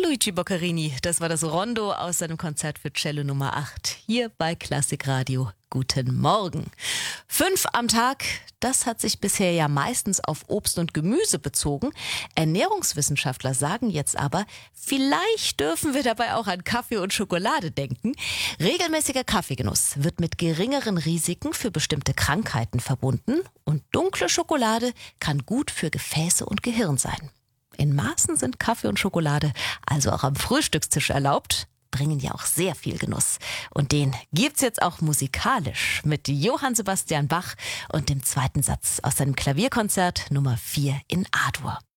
Luigi Boccherini, das war das Rondo aus seinem Konzert für Cello Nummer 8 hier bei Klassikradio. Guten Morgen. 5 am Tag, das hat sich bisher ja meistens auf Obst und Gemüse bezogen. Ernährungswissenschaftler sagen jetzt aber, vielleicht dürfen wir dabei auch an Kaffee und Schokolade denken. Regelmäßiger Kaffeegenuss wird mit geringeren Risiken für bestimmte Krankheiten verbunden und dunkle Schokolade kann gut für Gefäße und Gehirn sein. In Maßen sind Kaffee und Schokolade also auch am Frühstückstisch erlaubt, bringen ja auch sehr viel Genuss. Und den gibt's jetzt auch musikalisch mit Johann Sebastian Bach und dem zweiten Satz aus seinem Klavierkonzert Nummer 4 in A-Dur.